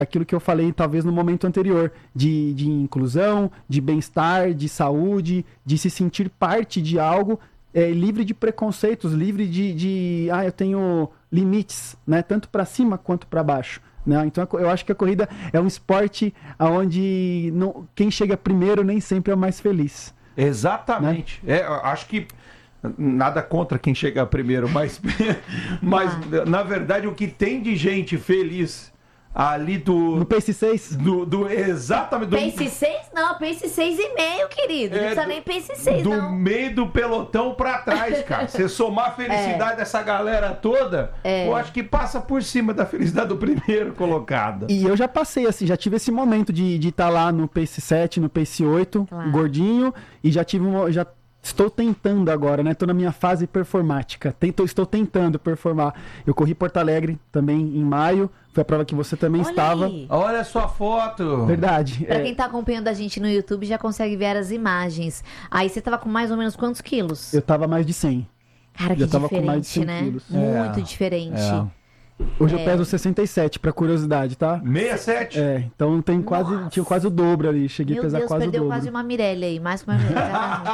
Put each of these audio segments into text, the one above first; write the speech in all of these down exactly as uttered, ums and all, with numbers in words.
aquilo que eu falei talvez no momento anterior, de, de inclusão, de bem-estar, de saúde, de se sentir parte de algo, é, livre de preconceitos, livre de, de, ah, eu tenho limites, né? Tanto para cima quanto para baixo. Né? Então eu acho que a corrida é um esporte onde não, quem chega primeiro nem sempre é o mais feliz. Exatamente. Né? É, acho que nada contra quem chega primeiro, mas, mas ah. na verdade o que tem de gente feliz ali do... No Pace seis? Do, do, exatamente. Do, Pace seis? Não, Pace seis e meio, querido. É, não precisa nem Pace seis, do não. Do meio do pelotão pra trás, cara. Você somar a felicidade é. dessa galera toda, é. eu acho que passa por cima da felicidade do primeiro colocado. E eu já passei, assim, já tive esse momento de estar tá lá no Pace sete, no Pace oito, claro. Gordinho, e já tive um... Já estou tentando agora, né? Estou na minha fase performática. Tento, estou tentando performar. Eu corri Porto Alegre também em maio. Foi a prova que você também Olha estava. Aí. Olha a sua foto. Verdade. Pra é... quem tá acompanhando a gente no YouTube já consegue ver as imagens. Aí você tava com mais ou menos quantos quilos? Eu tava mais de cem. Cara, já que tava diferente, com mais de cem né? quilos. Muito é. diferente. É. Hoje é. eu peso sessenta e sete, pra curiosidade, tá? sessenta e sete? É, então tem quase, tinha quase o dobro ali. Cheguei Meu a pesar Deus, quase o dobro. perdeu quase uma Mirelle aí, mais que uma Mirelle.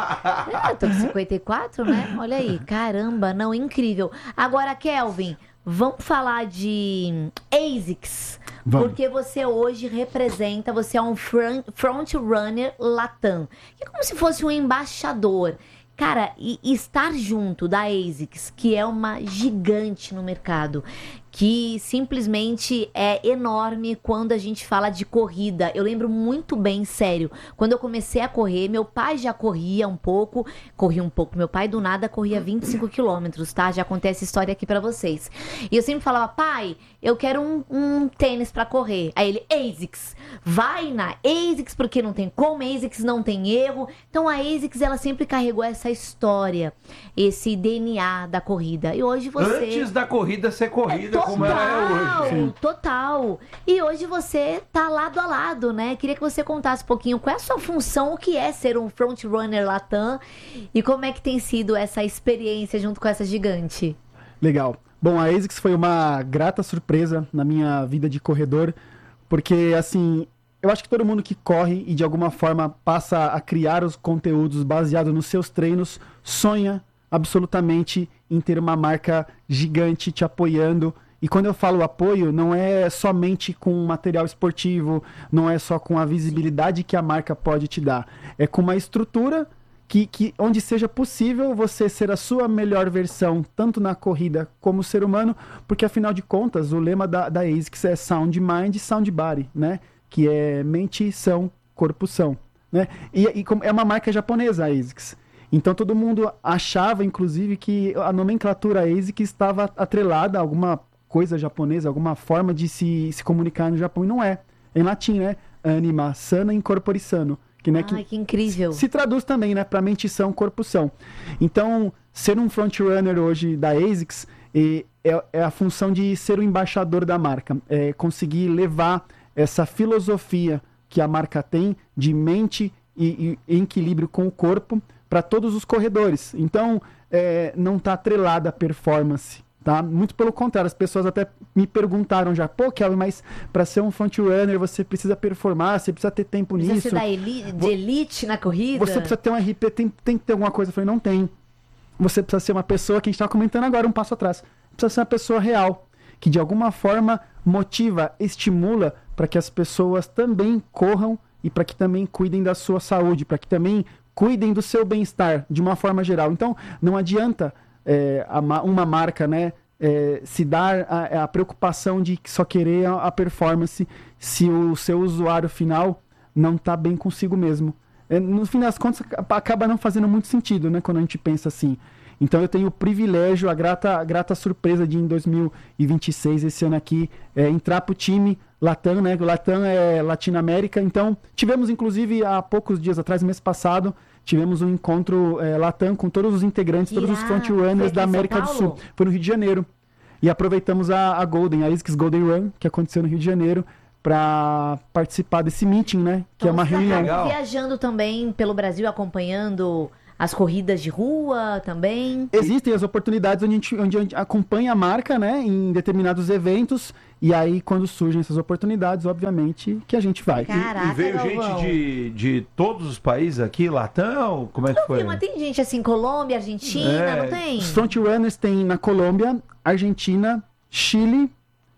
Eu tô com cinquenta e quatro, né? Olha aí, caramba, não, incrível. Agora, Kelvin, vamos falar de ASICS. Vamos. Porque você hoje representa, você é um front, front runner Latam. É como se fosse um embaixador. Cara, e, e estar junto da ASICS, que é uma gigante no mercado, que simplesmente é enorme quando a gente fala de corrida. Eu lembro muito bem, sério, quando eu comecei a correr, meu pai já corria um pouco, corria um pouco, meu pai do nada corria vinte e cinco quilômetros, tá? Já contei essa história aqui pra vocês. E eu sempre falava, pai, eu quero um, um tênis pra correr. Aí ele, ASICS, vai na ASICS, porque não tem como, ASICS não tem erro. Então a ASICS, ela sempre carregou essa história, esse D N A da corrida. E hoje você... Antes da corrida ser corrida, é, como ela é hoje. Sim. Total. E hoje você tá lado a lado, né? Queria que você contasse um pouquinho qual é a sua função, o que é ser um frontrunner Latam e como é que tem sido essa experiência junto com essa gigante. Legal. Bom, a ASICS foi uma grata surpresa na minha vida de corredor, porque, assim, eu acho que todo mundo que corre e de alguma forma passa a criar os conteúdos baseados nos seus treinos, sonha absolutamente em ter uma marca gigante te apoiando. E quando eu falo apoio, não é somente com material esportivo, não é só com a visibilidade que a marca pode te dar. É com uma estrutura que, que, onde seja possível você ser a sua melhor versão, tanto na corrida como ser humano, porque afinal de contas, o lema da, da ASICS é Sound Mind, Sound Body, né? Que é mente são, corpo são. Né? E, e é uma marca japonesa, a ASICS. Então todo mundo achava, inclusive, que a nomenclatura ASICS estava atrelada a alguma coisa japonesa, alguma forma de se, se comunicar no Japão, e não é. É em latim, né? Anima, sana, incorpore sano. Que, né, Ai, que, que incrível. Se, se traduz também, né? Para mente são, corpo são. Então, ser um frontrunner hoje da ASICS é, é, é a função de ser o embaixador da marca. É conseguir levar essa filosofia que a marca tem de mente e, e equilíbrio com o corpo para todos os corredores. Então, é, não está atrelada a performance. Tá? Muito pelo contrário, as pessoas até me perguntaram já, pô, Kelvin, mas para ser um frontrunner você precisa performar, você precisa ter tempo precisa nisso. Precisa ser da elite, de elite na corrida? Você precisa ter um R P, tem, tem que ter alguma coisa. Eu falei, não tem. Você precisa ser uma pessoa, que a gente estava comentando agora, um passo atrás. Precisa ser uma pessoa real, que de alguma forma motiva, estimula para que as pessoas também corram e para que também cuidem da sua saúde, para que também cuidem do seu bem-estar de uma forma geral. Então, não adianta... É, uma marca, né, é, se dar a, a preocupação de só querer a, a performance se o seu usuário final não está bem consigo mesmo. É, no fim das contas, acaba não fazendo muito sentido, né, quando a gente pensa assim. Então eu tenho o privilégio, a grata, a grata surpresa de em dois mil e vinte e seis, esse ano aqui, é, entrar para o time Latam, né? O Latam é Latinoamérica. Então tivemos, inclusive, há poucos dias atrás, mês passado, tivemos um encontro é, Latam com todos os integrantes, todos os frontrunners da América do Sul. Foi no Rio de Janeiro. E aproveitamos a, a Golden, a ASICS Golden Run, que aconteceu no Rio de Janeiro, para participar desse meeting, né? Que então, é uma reunião. Viajando também pelo Brasil, acompanhando as corridas de rua também? Existem as oportunidades onde a gente, onde a gente acompanha a marca, né, em determinados eventos, e aí quando surgem essas oportunidades, obviamente, que a gente vai. Caraca, E veio Galvão. gente de, de todos os países aqui, Latão? Como é que Não, foi? mas tem gente assim, Colômbia, Argentina, É, não tem? Os frontrunners tem na Colômbia, Argentina, Chile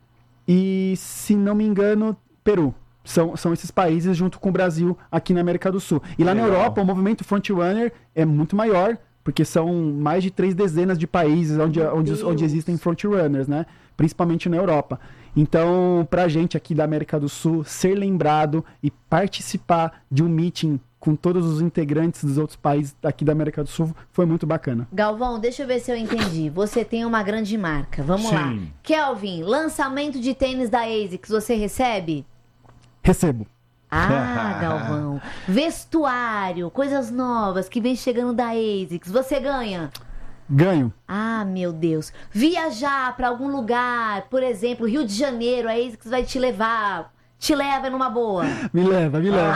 e, se não me engano, Peru. São, são esses países junto com o Brasil aqui na América do Sul. E lá Legal. na Europa, o movimento frontrunner é muito maior, porque são mais de três dezenas de países onde, Meu onde, Deus. onde existem frontrunners, né? Principalmente na Europa. Então, pra gente aqui da América do Sul, ser lembrado e participar de um meeting com todos os integrantes dos outros países aqui da América do Sul foi muito bacana. Galvão, deixa eu ver se eu entendi. Você tem uma grande marca. Vamos lá. Sim. Kelvin, lançamento de tênis da ASICS, você recebe? Recebo. Ah, Galvão. Vestuário, coisas novas que vem chegando da ASICS, você ganha? Ganho. Ah, meu Deus. Viajar pra algum lugar, por exemplo, Rio de Janeiro, a ASICS vai te levar. Te leva numa boa. Me leva, me leva.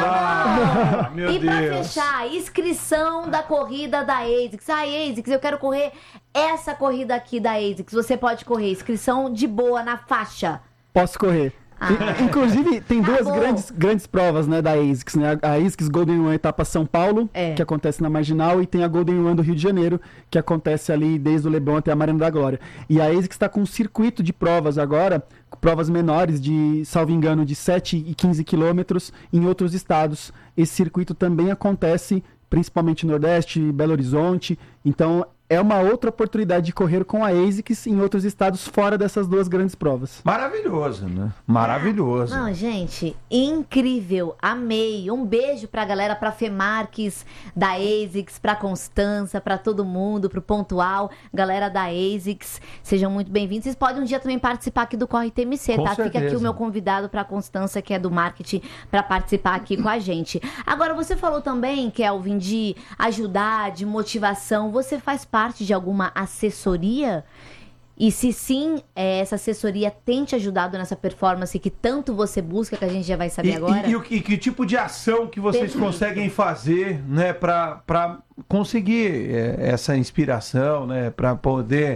Ah, meu E pra Deus. fechar, inscrição da corrida da ASICS. Ah, ASICS, eu quero correr essa corrida aqui da ASICS. Você pode correr. Inscrição de boa na faixa. Posso correr. Ah. I- Inclusive, tem Tá duas bom. grandes, grandes provas, né, da ASICS, né? A ASICS Golden Run etapa São Paulo, É. que acontece na Marginal, e tem a Golden Run do Rio de Janeiro, que acontece ali desde o Leblon até a Marina da Glória. E a ASICS está com um circuito de provas agora, provas menores de, salvo engano, de sete e quinze quilômetros em outros estados. Esse circuito também acontece principalmente no Nordeste, Belo Horizonte. Então, é uma outra oportunidade de correr com a ASICS em outros estados fora dessas duas grandes provas. Maravilhoso, né? Maravilhoso. Não, gente, incrível, amei. Um beijo pra galera, pra Fê Marques, da ASICS, pra Constança, pra todo mundo, pro Pontual, galera da ASICS, sejam muito bem-vindos. Vocês podem um dia também participar aqui do Corre T M C, Com tá? Fica aqui certeza. o meu convidado pra Constança, que é do marketing, pra participar aqui com a gente. Agora, você falou também, Kelvin, de ajudar, de motivação. Você faz parte de alguma assessoria? E se sim, é, essa assessoria tem te ajudado nessa performance que tanto você busca, que a gente já vai saber E, agora? e, e o que, que tipo de ação que vocês Perfeito. conseguem fazer, né, para conseguir é, essa inspiração, né, para poder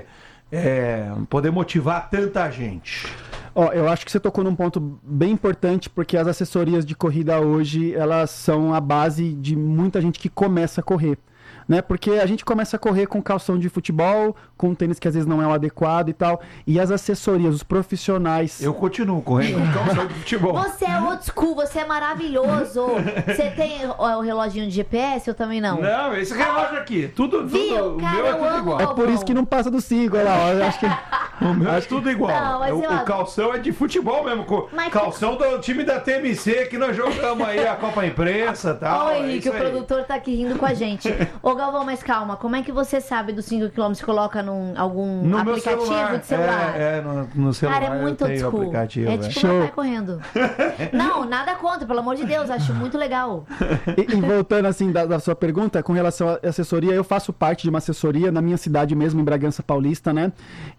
é, poder motivar tanta gente? Ó, eu acho que você tocou num ponto bem importante, porque as assessorias de corrida hoje, elas são a base de muita gente que começa a correr. Né? Porque a gente começa a correr com calção de futebol, com tênis que às vezes não é o adequado e tal. E as assessorias, os profissionais. Eu continuo correndo com calção de futebol. Você é old school, você é maravilhoso. Você tem ó, o reloginho de G P S? Eu também não. Não, esse relógio aqui, tudo, tudo Viu, o cara, meu é eu tudo amo. igual. É por isso que não passa do cinco, olha lá. Ó, eu acho que... O meu é tudo igual. Não, mas o, eu- o calção é de futebol mesmo. co- Mas- calção do time da T M C, que nós jogamos aí a Copa Imprensa e tal. Ó, é Henrique, isso o aí. produtor tá aqui rindo com a gente. Ô, Galvão, mas calma, como é que você sabe dos cinco quilômetros? Coloca num algum No meu aplicativo celular. de celular? É, é no, no celular Cara, é muito eu old tenho o school. aplicativo. É é. tipo Show. meu pai correndo. Não, nada contra, pelo amor de Deus, acho muito legal. E, e voltando assim da, da sua pergunta, com relação à assessoria, eu faço parte de uma assessoria na minha cidade mesmo, em Bragança Paulista, né?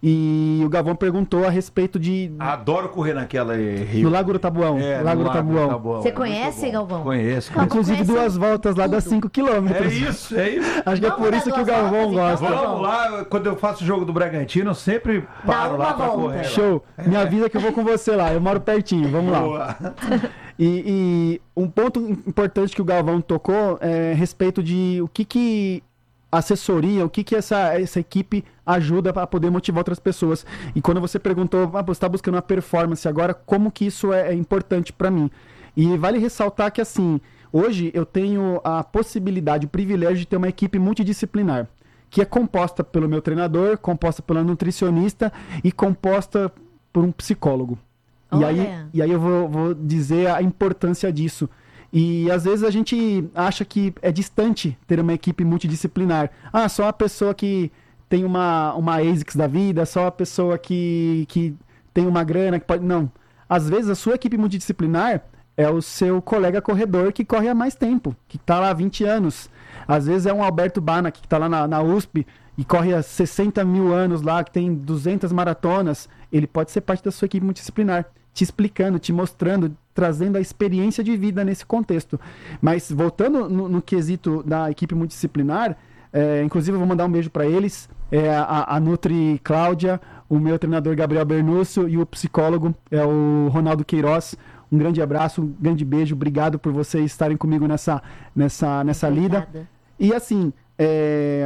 E o Galvão perguntou a respeito de... Adoro correr naquela eh, Rio. No Lago do Tabuão. É, Lago no do Tabuão. Você é conhece, muito bom. Galvão? Conheço. Calma. Inclusive Conhece duas voltas lá das tudo. cinco quilômetros. É isso, é isso. Acho que é Vamos por dar isso que o duas Galvão voltas, então? gosta. Vamos. Vamos lá, quando eu faço o jogo do Bragantino, eu sempre Dá paro uma lá pra volta. correr. lá. Show. Me avisa que eu vou com você lá. Eu moro pertinho. Vamos lá. Boa. E, e um ponto importante que o Galvão tocou é a respeito de o que que a assessoria, o que que essa, essa equipe ajuda a poder motivar outras pessoas. E quando você perguntou, ah, você está buscando uma performance agora, como que isso é, é importante para mim? E vale ressaltar que assim, hoje eu tenho a possibilidade, o privilégio de ter uma equipe multidisciplinar, que é composta pelo meu treinador, composta pela nutricionista e composta por um psicólogo. E aí, Olha. e aí eu vou, vou dizer a importância disso. E às vezes a gente acha que é distante ter uma equipe multidisciplinar. Ah, só a pessoa que tem uma, uma ASICS da vida, só a pessoa que, que tem uma grana, que pode... Não. Às vezes a sua equipe multidisciplinar é o seu colega corredor que corre há mais tempo, que está lá há vinte anos. Às vezes é um Alberto Bana, que está lá na, na U S P e corre há sessenta mil anos lá, que tem duzentas maratonas. Ele pode ser parte da sua equipe multidisciplinar, te explicando, te mostrando, trazendo a experiência de vida nesse contexto. Mas voltando no, no quesito da equipe multidisciplinar, É, inclusive, eu vou mandar um beijo para eles. É, a, a Nutri Cláudia, o meu treinador Gabriel Bernúcio e o psicólogo é o Ronaldo Queiroz. Um grande abraço, um grande beijo. Obrigado por vocês estarem comigo nessa, nessa, nessa lida. E assim, é,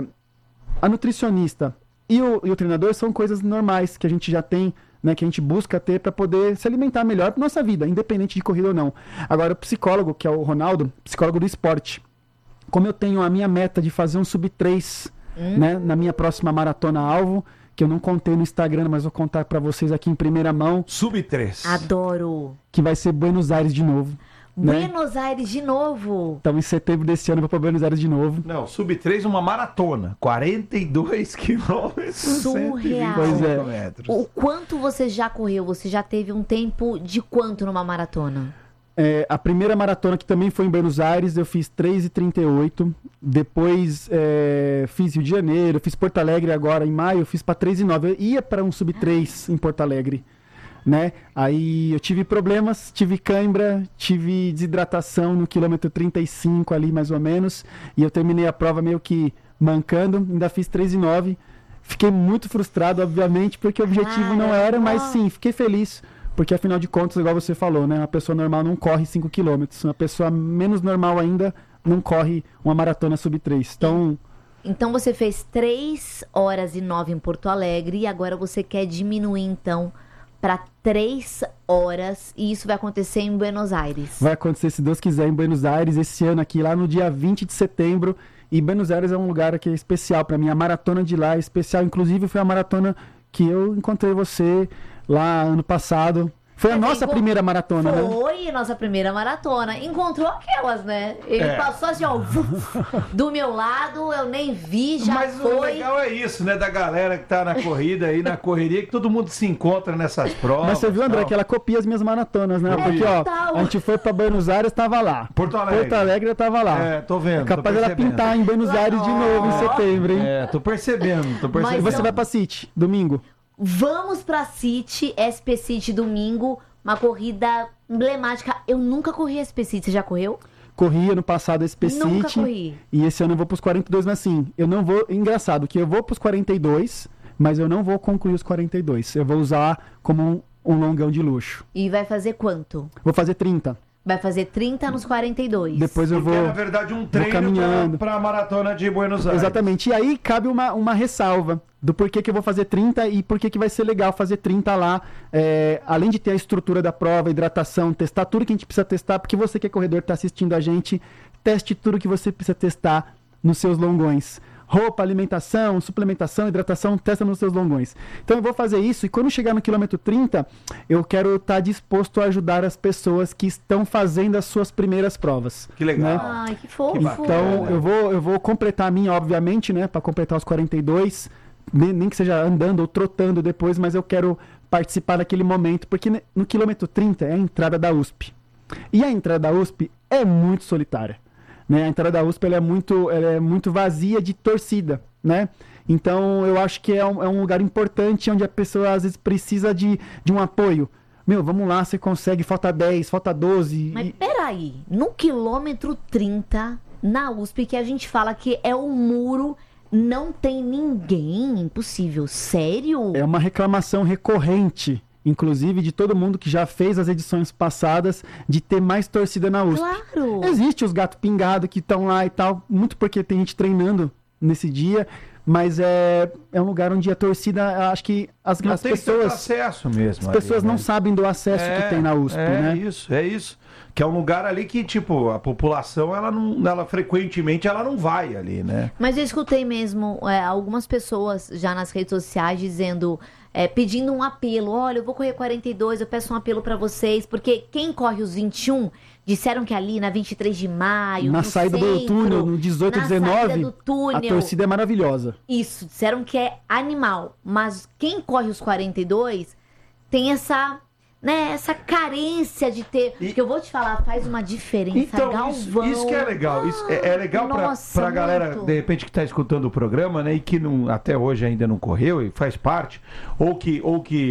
a nutricionista e o, e o treinador são coisas normais que a gente já tem, né, que a gente busca ter para poder se alimentar melhor para nossa vida, independente de corrida ou não. Agora, o psicólogo, que é o Ronaldo, psicólogo do esporte, como eu tenho a minha meta de fazer um sub três, hum. né, na minha próxima maratona alvo, que eu não contei no Instagram, mas vou contar para vocês aqui em primeira mão. sub três. Adoro. Que vai ser Buenos Aires de novo. Buenos né? Aires de novo. Então, em setembro desse ano, eu vou para Buenos Aires de novo. Não, sub três, uma maratona. quarenta e dois quilômetros. Surreal. Pois é. O quanto você já correu? Você já teve um tempo de quanto numa maratona? É, a primeira maratona, que também foi em Buenos Aires, eu fiz três e trinta e oito. Depois é, fiz Rio de Janeiro, fiz Porto Alegre agora em maio, eu fiz para três e nove. Eu ia para um sub três em Porto Alegre. Né? Aí eu tive problemas, tive cãibra, tive desidratação no quilômetro trinta e cinco ali mais ou menos, e eu terminei a prova meio que mancando, ainda fiz três e nove. Fiquei muito frustrado, obviamente, porque o objetivo não era, mas sim, fiquei feliz, porque afinal de contas, igual você falou, né? Uma pessoa normal não corre cinco quilômetros, uma pessoa menos normal ainda não corre uma maratona sub três. Então... Então você fez três horas e nove em Porto Alegre e agora você quer diminuir então para três horas, e isso vai acontecer em Buenos Aires. Vai acontecer, se Deus quiser, em Buenos Aires, esse ano aqui, lá no dia vinte de setembro. E Buenos Aires é um lugar que é especial para mim. A maratona de lá é especial. Inclusive, foi a maratona que eu encontrei você lá ano passado. Foi a nossa primeira maratona, né? Foi a nossa primeira maratona. Encontrou aquelas, né? Ele É. passou assim, ó, do meu lado, eu nem vi, já Mas o foi. legal é isso, né? Da galera que tá na corrida aí, na correria, que todo mundo se encontra nessas provas. Mas você viu, André, tal. que ela copia as minhas maratonas, né? É, Porque, ó, total. a gente foi pra Buenos Aires, tava lá. Porto Alegre. Porto Alegre eu tava lá. É, tô vendo. É capaz tô dela percebendo. pintar em Buenos Aires de novo em setembro, hein? É, tô percebendo, tô E percebendo. Mas você não- vai pra City, domingo? Vamos pra City, S P City domingo, uma corrida emblemática. Eu nunca corri S P City, você já correu? Corri ano passado esse P Nunca City. corri. E esse ano eu vou pros quarenta e dois, mas assim, eu não vou... Engraçado, que eu vou pros quarenta e dois, mas eu não vou concluir os quarenta e dois. Eu vou usar como um, um longão de luxo. E vai fazer quanto? Vou fazer trinta. Vai fazer trinta nos quarenta e dois. Depois eu Porque vou... é, na verdade, um treino caminhando. pra, pra maratona de Buenos Aires. Exatamente. E aí cabe uma, uma ressalva do porquê que eu vou fazer trinta e porquê que vai ser legal fazer trinta lá. É, além de ter a estrutura da prova, hidratação, testar tudo que a gente precisa testar, porque você que é corredor está assistindo a gente, teste tudo que você precisa testar nos seus longões. Roupa, alimentação, suplementação, hidratação, testa nos seus longões. Então eu vou fazer isso e quando chegar no quilômetro trinta, eu quero estar disposto a ajudar as pessoas que estão fazendo as suas primeiras provas. Que legal. né? Ai, que fofo. Que bacana. Então, eu vou, eu vou completar a minha, obviamente, né? Para completar os quarenta e dois. Nem, nem que seja andando ou trotando depois, mas eu quero participar daquele momento, porque ne- no quilômetro trinta é a entrada da U S P. E a entrada da U S P é muito solitária. Né? A entrada da U S P ela é, muito, ela é muito vazia de torcida. Né? Então, eu acho que é um, é um lugar importante onde a pessoa às vezes precisa de, de um apoio. Meu, vamos lá, você consegue, falta dez, falta doze. Mas e- peraí, no quilômetro trinta, na U S P, que a gente fala que é o muro, não tem ninguém, impossível, sério? É uma reclamação recorrente, inclusive, de todo mundo que já fez as edições passadas, de ter mais torcida na U S P. Claro! Existe os gatos pingados que estão lá e tal, muito porque tem gente treinando nesse dia, mas é, é um lugar onde a torcida, acho que as, Não as tem tanto pessoas, acesso mesmo. as ali, pessoas né? não sabem do acesso que tem na U S P, é né? isso, é isso. Que é um lugar ali que, tipo, a população, ela não, ela frequentemente, ela não vai ali, né? Mas eu escutei mesmo é, algumas pessoas já nas redes sociais dizendo, é, pedindo um apelo. Olha, eu vou correr quarenta e dois, eu peço um apelo pra vocês, porque quem corre os vinte e um disseram que ali na vinte e três de maio, Na no saída do centro, túnel, no dezoito, na saída dezenove, do túnel, a torcida é maravilhosa. Isso, disseram que é animal. Mas quem corre os quarenta e dois tem essa, né, essa carência de ter. E- Porque eu vou te falar, faz uma diferença. Então, isso, Galvão. isso que é legal. Isso é, é legal pra, Nossa, pra galera, muito. de repente, que tá escutando o programa, né? E que não, até hoje ainda não correu e faz parte, ou que, ou que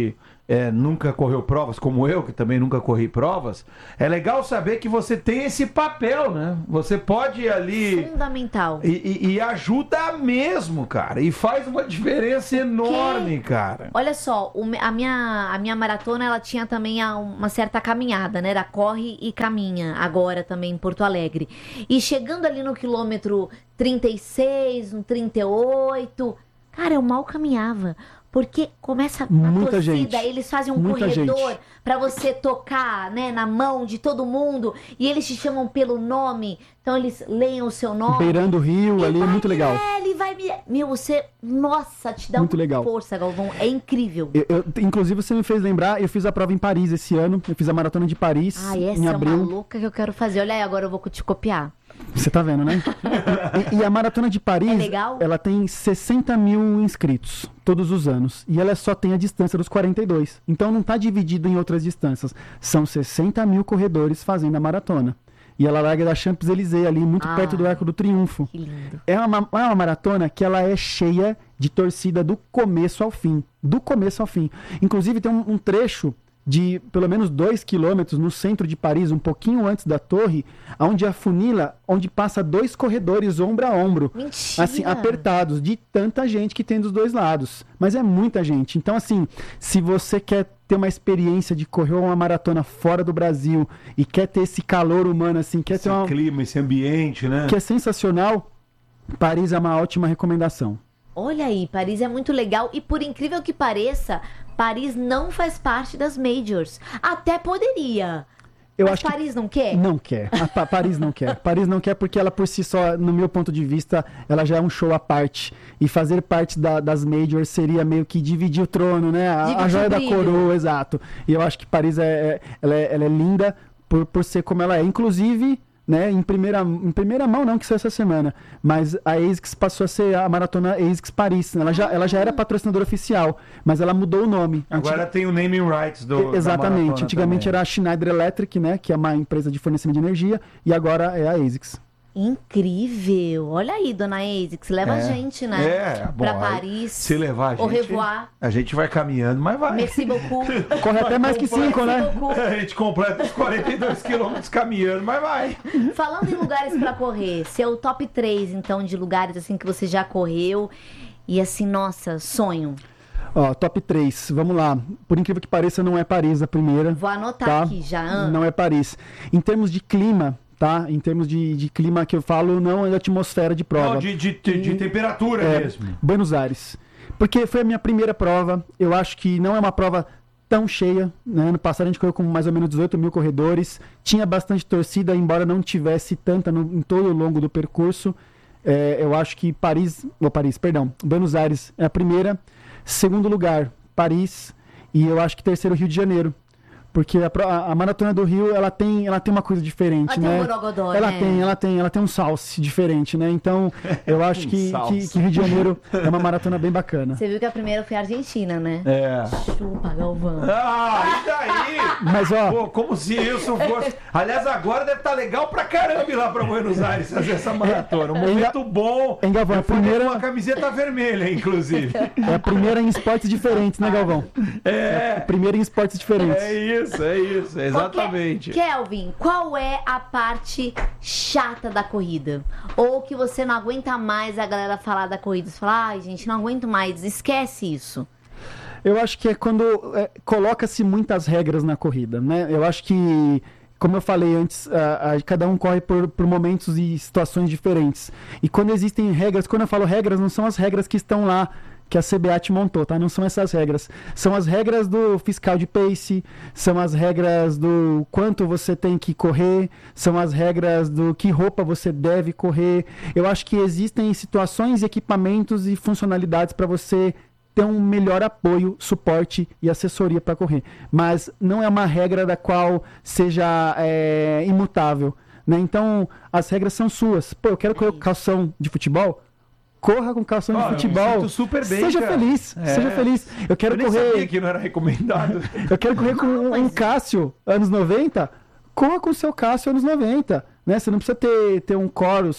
é, nunca correu provas, como eu, que também nunca corri provas, é legal saber que você tem esse papel, né? Você pode ir ali... Fundamental. E, e, e ajuda mesmo, cara. E faz uma diferença enorme, cara. Olha só, o me- a, minha, a minha maratona, ela tinha também a- uma certa caminhada, né? Era corre e caminha, agora também em Porto Alegre. E chegando ali no quilômetro trinta e seis, no trinta e oito, cara, eu mal caminhava. Porque começa a Muita torcida, gente. eles fazem um Muita corredor gente. pra você tocar, né, na mão de todo mundo. E eles te chamam pelo nome, então eles leem o seu nome. Beirando o rio E ali, é vai, muito legal. Ele vai me... Meu, você... Nossa, te dá Muito uma legal. força, Galvão. É incrível. Eu, eu- inclusive, você me fez lembrar, eu fiz a prova em Paris esse ano. Eu fiz a maratona de Paris Ah, essa em é abril. uma louca que eu quero fazer. Olha aí, agora eu vou te copiar. Você tá vendo, né? E, e a maratona de Paris, É legal? ela tem sessenta mil inscritos todos os anos. E ela só tem a distância dos quarenta e dois. Então não tá dividido em outras distâncias. São sessenta mil corredores fazendo a maratona. E ela larga da Champs-Élysées ali, muito Ah. perto do Arco do Triunfo. Que lindo. É uma, é uma maratona que ela é cheia de torcida do começo ao fim. Do começo ao fim. Inclusive tem um, um trecho de pelo menos dois quilômetros no centro de Paris, um pouquinho antes da torre, onde afunila, onde passa dois corredores ombro a ombro. Mentira. Assim, apertados, de tanta gente que tem dos dois lados. Mas é muita gente. Então, assim, se você quer ter uma experiência de correr uma maratona fora do Brasil e quer ter esse calor humano, assim, quer Esse ter uma... clima, esse ambiente, né? que é sensacional, Paris é uma ótima recomendação. Olha aí, Paris é muito legal. E por incrível que pareça, Paris não faz parte das majors. Até poderia. Eu Mas acho que Paris não quer? não quer. A Pa- Paris não quer. Paris não quer porque ela por si só, no meu ponto de vista, ela já é um show à parte. E fazer parte da- das majors seria meio que dividir o trono, né? A, Dividir a joia o da brilho. coroa, exato. E eu acho que Paris é, é- ela, é ela é linda por, por ser como ela é. Inclusive, né, em primeira, em primeira mão, não que isso é essa semana, mas a ASICS passou a ser a maratona ASICS Paris. Ela já, ela já era patrocinadora oficial, mas ela mudou o nome. Agora tem o naming rights do da Exatamente. maratona Antigamente também. era a Schneider Electric, né? Que é uma empresa de fornecimento de energia. E agora é a ASICS. Incrível. Olha aí, dona ASICS. Leva a É. gente, né? É, bom, pra aí, Paris. se levar a Au gente, revoir. a gente vai caminhando, mas vai. Merci beaucoup. Corre até mais que Completa. cinco, né? A gente completa os quarenta e dois quilômetros caminhando, mas vai. Falando em lugares pra correr, seu top três, então, de lugares assim que você já correu. E assim, nossa, sonho. Ó, top três. Vamos lá. Por incrível que pareça, não é Paris a primeira. Vou anotar Tá? aqui já. ah. Não é Paris. Em termos de clima, tá? Em termos de, de clima que eu falo, não é da atmosfera de prova. Não, de, de, de, de temperatura É, mesmo. Buenos Aires. Porque foi a minha primeira prova. Eu acho que não é uma prova tão cheia, né? Ano passado a gente correu com mais ou menos dezoito mil corredores. Tinha bastante torcida, embora não tivesse tanta no, em todo o longo do percurso. É, eu acho que Paris, ou Paris, perdão, Buenos Aires é a primeira. Segundo lugar, Paris. E eu acho que terceiro, Rio de Janeiro. Porque a, pro- a- a maratona do Rio, ela tem, ela tem uma coisa diferente, Ela tem né? um borogodó, ela né? tem, ela tem, ela tem um salse diferente, né? Então, eu acho Um que, salse. que, que Rio de Janeiro é uma maratona bem bacana. Você viu que a primeira foi a Argentina, né? É. Chupa, Galvão. Ah, e daí? Mas, ó, Pô, como se isso fosse. Aliás, agora deve estar legal pra caramba ir lá pra Buenos Aires fazer essa maratona. Um momento bom. Hein, Galvão, Eu a faria primeira- com uma camiseta vermelha, inclusive. é a primeira em esportes diferentes, né, Galvão? É. A primeira em esportes diferentes. É isso, é isso, exatamente. Ô, Ke- Kelvin, qual é a parte chata da corrida? Ou que você não aguenta mais a galera falar da corrida? Você fala, ai, gente, não aguento mais, esquece isso. Eu acho que é quando é, coloca-se muitas regras na corrida, né? Eu acho que, como eu falei antes, a- a- cada um corre por, por momentos e situações diferentes. E quando existem regras, quando eu falo regras, não são as regras que estão lá, que a C B A T montou, tá? Não são essas regras. São as regras do fiscal de pace, são as regras do quanto você tem que correr, são as regras do que roupa você deve correr. Eu acho que existem situações, equipamentos e funcionalidades para você ter um melhor apoio, suporte e assessoria para correr. Mas não é uma regra da qual seja é, imutável, né? Então, as regras são suas. Pô, eu quero correr com calção de futebol? Corra com calção Ó, de eu me futebol. sinto super bem, seja cara. feliz, É. seja feliz. Eu quero Eu nem correr. sabia que não era recomendado. Eu quero correr com um, um Cássio anos noventa. Corra com o seu Cássio anos noventa, né? Você não precisa ter, ter um Chorus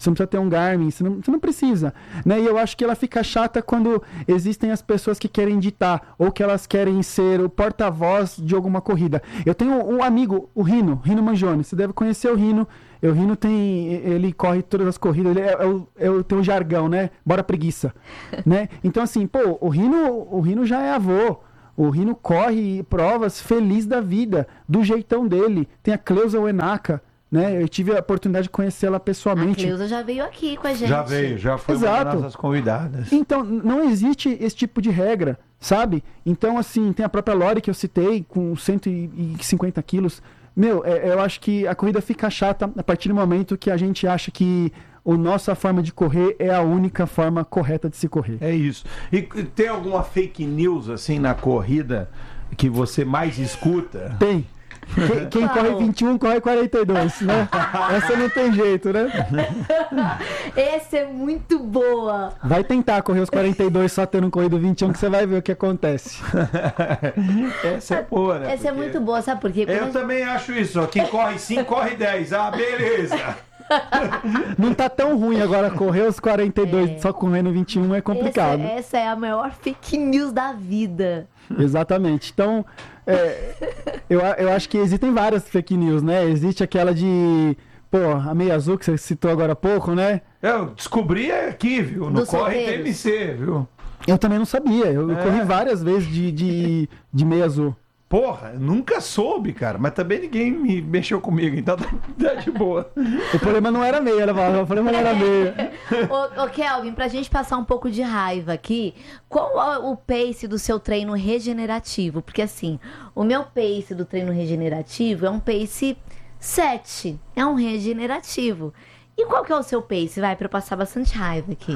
você não precisa ter um Garmin, você não, você não precisa, né? E eu acho que ela fica chata quando existem as pessoas que querem ditar ou que elas querem ser o porta-voz de alguma corrida. Eu tenho um amigo, o Rino, Rino Mangione, você deve conhecer o Rino. O Rino tem, ele corre todas as corridas, ele é, é, o, é o, tem um jargão, né? Bora preguiça, né? Então assim, pô, o Rino, o Rino já é avô. O Rino corre provas feliz da vida, do jeitão dele. Tem a Cleusa Uenaka, né? Eu tive a oportunidade de conhecê-la pessoalmente. A Cleusa já veio aqui com a gente. Já veio, já foi Exato. uma das nossas convidadas. Então, não existe esse tipo de regra, sabe? Então, assim, tem a própria Lori que eu citei, com cento e cinquenta quilos. Meu, é, eu acho que a corrida fica chata a partir do momento que a gente acha que a nossa forma de correr é a única forma correta de se correr. É isso. E tem alguma fake news, assim, na corrida que você mais escuta? Tem. Quem, quem corre vinte e um, corre quarenta e dois, né? Essa não tem jeito, né? Essa é muito boa. Vai tentar correr os quarenta e dois só tendo corrido vinte e um que você vai ver o que acontece. Essa é boa, né? Essa é Porque muito boa, sabe por quê? Quando eu a gente- também acho isso. Ó. Quem corre cinco, corre dez. Ah, beleza. Não tá tão ruim agora correr os quarenta e dois É. só correndo vinte e um é complicado. Essa, essa é a maior fake news da vida. Exatamente. Então, é, eu, eu acho que existem várias fake news, né? Existe aquela de, pô, a meia azul que você citou agora há pouco, né? Eu descobri aqui, viu? No Dos Corre solteiros. T M C, viu? Eu também não sabia. Eu, eu É. corri várias vezes de, de, de meia azul. Porra, eu nunca soube, cara. Mas também ninguém me mexeu comigo, então tá, tá de boa. O problema não era meia, ela falava, o problema não era meia. Ô, ô Kelvin, pra gente passar um pouco de raiva aqui, qual é o pace do seu treino regenerativo? Porque assim, o meu pace do treino regenerativo é um pace sete, é um regenerativo. E qual que é o seu pace? Vai, pra eu passar bastante raiva aqui.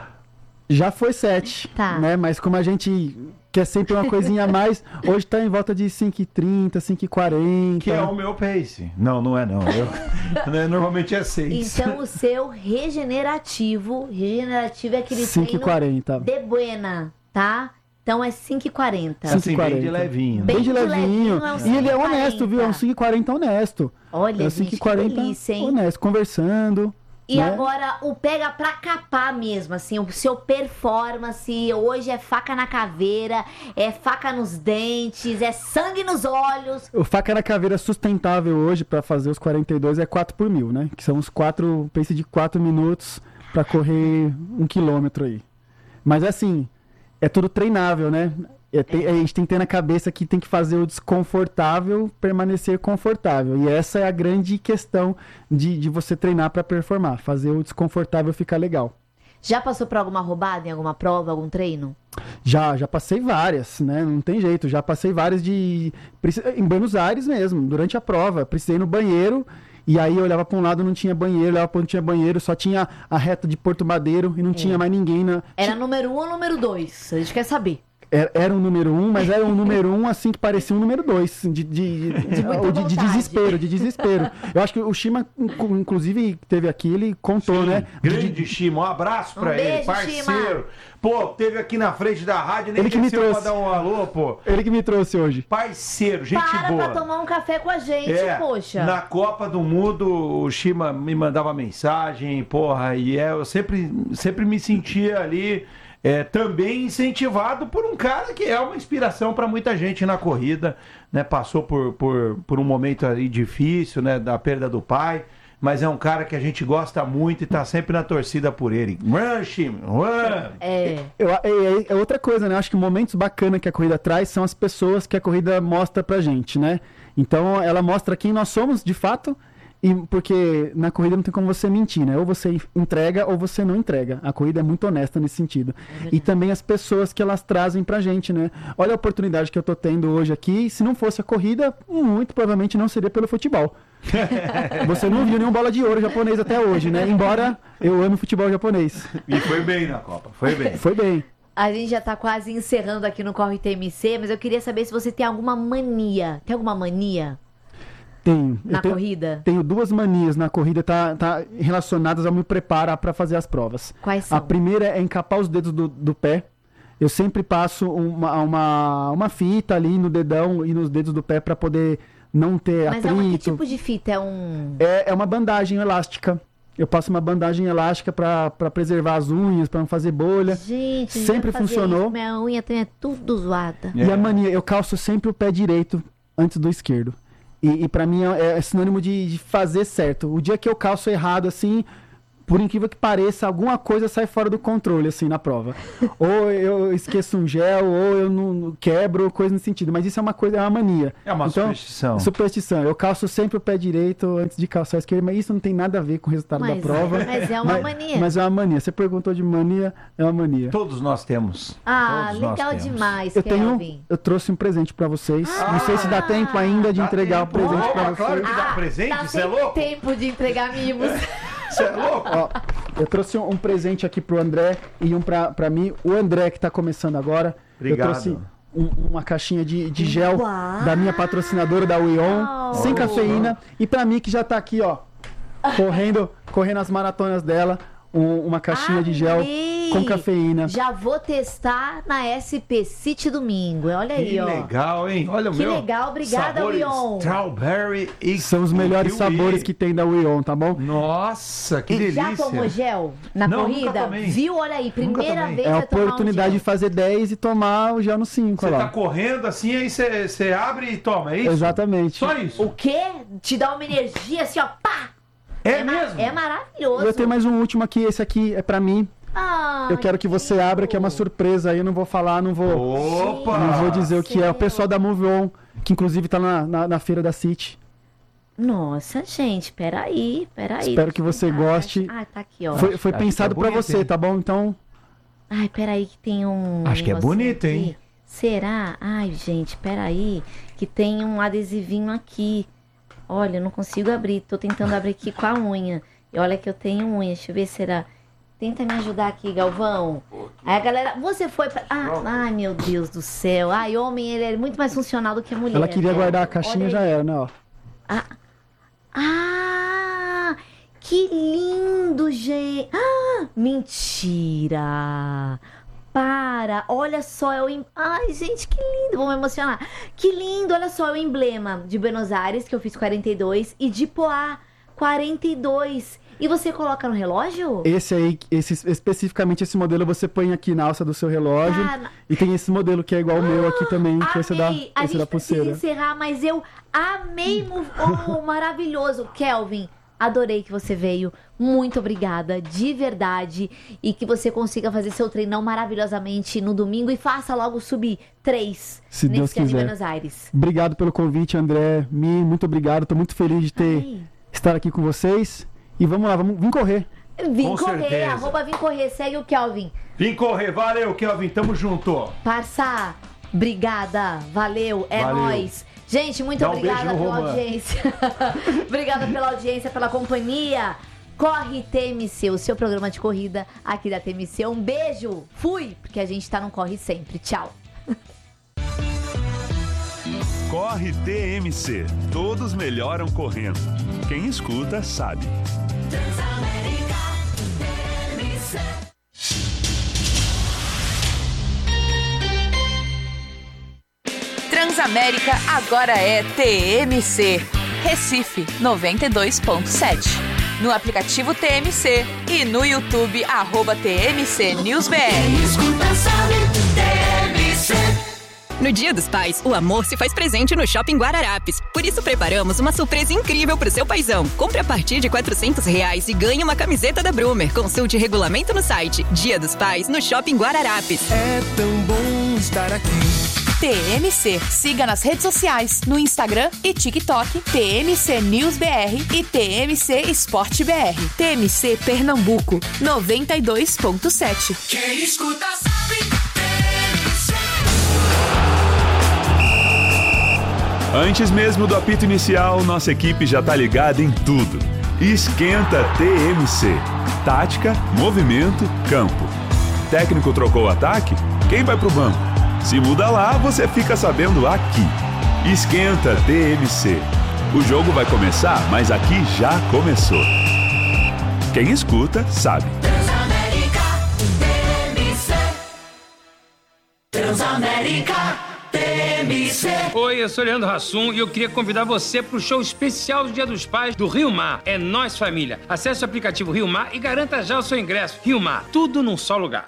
Já foi sete, Tá. né? Mas como a gente quer sempre uma coisinha a mais, hoje tá em volta de cinco e trinta, cinco e quarenta. Que é o meu pace. Não, não é não. Eu, né, normalmente é seis. Então o seu regenerativo, regenerativo é aquele cinco e treino quarenta. de buena, tá? Então é cinco e quarenta. Cinco e Assim, bem quarenta. de levinho. né? Bem Bem de de levinho. levinho, é um E ele é cinco e honesto, viu? É um quarenta. cinco e quarenta honesto. Olha, é um gente, cinco e que quarenta delícia, hein? honesto, conversando. E né? agora o pega pra capar mesmo, assim, o seu performance, hoje é faca na caveira, é faca nos dentes, é sangue nos olhos. O faca na caveira sustentável hoje pra fazer os quarenta e dois é quatro por mil, né? Que são os quatro, pace de quatro minutos pra correr um quilômetro aí. Mas assim, é tudo treinável, né? É, tem- a gente tem que ter na cabeça que tem que fazer o desconfortável permanecer confortável. E essa é a grande questão de, de você treinar pra performar. Fazer o desconfortável ficar legal. Já passou por alguma roubada em alguma prova, algum treino? Já, já passei várias, né? Não tem jeito. Já passei várias de... preci- Em Buenos Aires mesmo, durante a prova. Precisei ir no banheiro e aí eu olhava para um lado, não tinha banheiro, olhava para outro, não tinha banheiro, só tinha a reta de Porto Madeiro e não tinha mais ninguém na... Era número um ou número dois? A gente quer saber. Era, era um número um, mas era um número um assim que parecia um número dois. De, de, de, muita ou de- de vontade. desespero, de desespero. Eu acho que o Shima, inclu- inclusive, teve aqui, ele contou, Sim, né? De- Grande Shima, um abraço pra Um ele, beijo, parceiro. Shima. Pô, teve aqui na frente da rádio, nem Ele que me desceu pra trouxe. dar um alô, pô. Ele que me trouxe hoje. Parceiro, gente Para boa. pra tomar um café com a gente, É, poxa. na Copa do Mundo, o Shima me mandava mensagem, porra, e é, eu sempre, sempre me sentia ali é, também incentivado por um cara que é uma inspiração para muita gente na corrida, né? Passou por, por, por um momento ali difícil, né? Da perda do pai, mas é um cara que a gente gosta muito e tá sempre na torcida por ele. Run, Shima, run! É. Eu, é, é- é outra coisa, né? Eu acho que momentos bacanas que a corrida traz são as pessoas que a corrida mostra pra gente, né? Então ela mostra quem nós somos de fato, e porque na corrida não tem como você mentir, né? Ou você entrega ou você não entrega. A corrida é muito honesta nesse sentido. E também as pessoas que elas trazem pra gente, né? Olha a oportunidade que eu tô tendo hoje aqui. Se não fosse a corrida, muito provavelmente não seria pelo futebol. Você não viu nenhum bola de ouro japonês até hoje, né? Embora eu ame futebol japonês. E foi bem na Copa, foi bem. Foi bem. A gente já tá quase encerrando aqui no Corre T M C, mas eu queria saber se você tem alguma mania. Tem alguma mania Tenho. Eu na tenho- corrida? Tenho duas manias na corrida, tá, tá relacionadas ao me preparar para fazer as provas. Quais são? A primeira é encapar os dedos do, do pé. Eu sempre passo uma, uma, uma fita ali no dedão e nos dedos do pé para poder não ter Mas é uma, que atrito. tipo de fita? É um. É, é uma bandagem elástica Eu passo uma bandagem elástica pra, pra preservar as unhas, pra não fazer bolha. Gente, sempre funcionou. Isso. Minha unha também é tudo zoada. E a mania, eu calço sempre o pé direito antes do esquerdo. E, e pra mim é, é sinônimo de, de fazer certo. O dia que eu calço errado, assim, por incrível que pareça, alguma coisa sai fora do controle, assim, na prova. Ou eu esqueço um gel, ou eu não quebro, coisa nesse sentido. Mas isso é uma coisa, é uma mania. É uma então, superstição. Superstição. Eu calço sempre o pé direito antes de calçar o esquerdo, mas isso não tem nada a ver com o resultado mas, da prova. Mas é uma mas, mania. Mas é uma mania. Você perguntou de mania, é uma mania. Todos nós temos. Ah, Todos legal nós temos. demais, Eu Kelvin. tenho, eu trouxe um presente pra vocês. Ah, não sei se dá tempo ainda de Dá entregar tempo. o presente Opa, pra vocês. claro que dá presente, tá você é sem louco? tempo de entregar mimos. Você é louco? Ó, eu trouxe um, um presente aqui pro André e um pra, pra mim. O André, que tá começando agora. Obrigado. Eu trouxe um- uma caixinha de, de gel Uau. da minha patrocinadora, da Weon, sem Oh. cafeína. E pra mim, que já tá aqui, ó, correndo, correndo as maratonas dela, um- uma caixinha de gel Amei. com cafeína. Já vou testar na S P City domingo. Olha aí, Que ó. legal, hein? Olha o Que meu. legal, obrigada, Sabores Weon. Strawberry e São os melhores kiwi. sabores que tem da Weon, tá bom? Nossa, que E delícia. já tomou gel na Não, nunca corrida? tomei. Viu? Olha aí, primeira tomei. vez É a vai tomar um oportunidade de gel. fazer dez e tomar o gel no cinco, Você olha tá lá. correndo assim, aí você você abre e toma, é isso? Exatamente. Só isso? O quê? Te dá uma energia assim, ó, pá! É, ma- mesmo? É maravilhoso. E eu tenho mais um último aqui, esse aqui é pra mim. Ai, Eu quero que você abra, que é uma surpresa aí, eu não vou falar, não vou, Opa! não vou dizer o que é. O Céu. pessoal da Move On, que inclusive tá na, na, na feira da City. Nossa, gente, peraí, peraí. Espero que você Ah, goste. Ah, tá aqui, ó. Foi, foi acho que pensado é pra bonito, você, hein? tá bom? Então, Ai, peraí que tem um... Acho que é negocinho bonito, hein? aqui. Será? Ai, gente, peraí, que tem um adesivinho aqui. Olha, eu não consigo abrir, tô tentando abrir aqui com a unha. E olha que eu tenho unha, deixa eu ver se será... Tenta me ajudar aqui, Galvão. Aí a galera, você foi pra... Ah, ai, meu Deus do céu. Ai, homem, ele é muito mais funcional do que a mulher. ela queria né? guardar a caixinha, Olha já aí. era, né? Ó. Ah, ah, que lindo, gente. Ah, mentira. Para, olha só, é o... em- Ai, gente, que lindo, vou me emocionar. Que lindo, olha só, é o emblema de Buenos Aires, que eu fiz quarenta e dois, e de Poá, quarenta e dois. E você coloca no relógio? Esse aí, esse, especificamente esse modelo, você põe aqui na alça do seu relógio. Ah, E tem esse modelo que é igual o meu aqui também, que esse da, amei. A esse gente da precisa pulseira. encerrar, mas eu amei. Move On, maravilhoso. Kelvin, adorei que você veio. Muito obrigada, de verdade. E que você consiga fazer seu treinão maravilhosamente no domingo e faça logo subir três Se Deus nesse ano em quiser. Buenos Aires. Obrigado pelo convite, André. Mi, muito obrigado. Tô muito feliz de ter Amei. estar aqui com vocês. E vamos lá, vamos vir correr. Vim Com correr, certeza. arroba Vim correr. Segue o Kelvin. Vim correr, valeu, Kelvin, tamo junto. Parça, obrigada, valeu, é Valeu. nóis. Gente, muito Dá um obrigada beijo no pela Romã. audiência. Obrigada pela audiência, pela companhia. Corre T M C, o seu programa de corrida aqui da T M C. Um beijo, fui, porque a gente tá no Corre Sempre. Tchau. Corre T M C. Todos melhoram correndo. Quem escuta sabe. Transamérica agora é T M C. Recife noventa e dois ponto sete. No aplicativo T M C e no YouTube, arroba T M C News B R. No Dia dos Pais, o amor se faz presente no Shopping Guararapes. Por isso, preparamos uma surpresa incrível pro seu paizão. Compre a partir de quatrocentos reais e ganhe uma camiseta da Brumer. Consulte regulamento no site. Dia dos Pais, no Shopping Guararapes. É tão bom estar aqui. T M C. Siga nas redes sociais, no Instagram e TikTok, T M C News B R e T M C Esporte B R. T M C Pernambuco, noventa e dois ponto sete. Quem escuta sabe. Antes mesmo do apito inicial, nossa equipe já tá ligada em tudo. Esquenta T M C. Tática, movimento, campo. Técnico trocou o ataque? Quem vai pro banco? Se muda lá, você fica sabendo aqui. Esquenta T M C. O jogo vai começar, mas aqui já começou. Quem escuta, sabe. Transamérica, T M C. Transamérica, T M C. Oi, eu sou Leandro Hassum e eu queria convidar você para o show especial do Dia dos Pais do Rio Mar. É Nós Família. Acesse o aplicativo Rio Mar e garanta já o seu ingresso. Rio Mar, tudo num só lugar.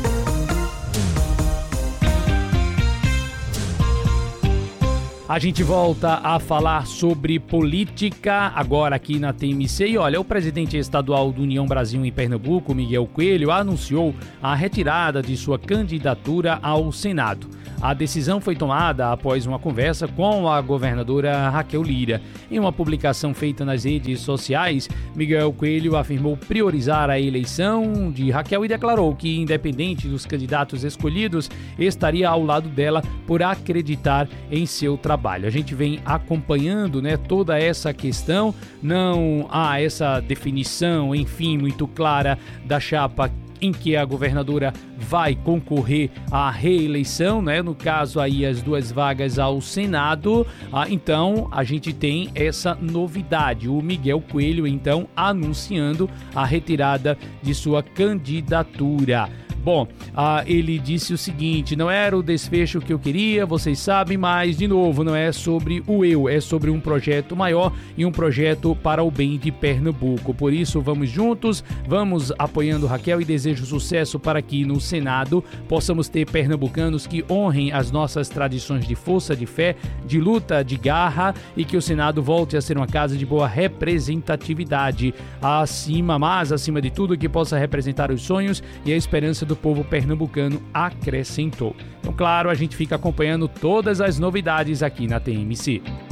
A gente volta a falar sobre política agora aqui na T M C. E olha, o presidente estadual do União Brasil em Pernambuco, Miguel Coelho, anunciou a retirada de sua candidatura ao Senado. A decisão foi tomada após uma conversa com a governadora Raquel Lira. Em uma publicação feita nas redes sociais, Miguel Coelho afirmou priorizar a eleição de Raquel e declarou que, independente dos candidatos escolhidos, estaria ao lado dela por acreditar em seu trabalho. A gente vem acompanhando, né, toda essa questão, não há essa definição, enfim, muito clara da chapa em que a governadora vai concorrer à reeleição, né? No caso aí as duas vagas ao Senado. Ah, então a gente tem essa novidade, o Miguel Coelho então anunciando a retirada de sua candidatura. Bom, ah, ele disse o seguinte: não era o desfecho que eu queria, vocês sabem, mas, de novo, não é sobre o eu, é sobre um projeto maior e um projeto para o bem de Pernambuco. Por isso, vamos juntos, vamos apoiando Raquel e desejo sucesso para que no Senado possamos ter pernambucanos que honrem as nossas tradições de força, de fé, de luta, de garra e que o Senado volte a ser uma casa de boa representatividade. Acima, mas acima de tudo, que possa representar os sonhos e a esperança do povo pernambucano, acrescentou. Então, claro, a gente fica acompanhando todas as novidades aqui na T M C.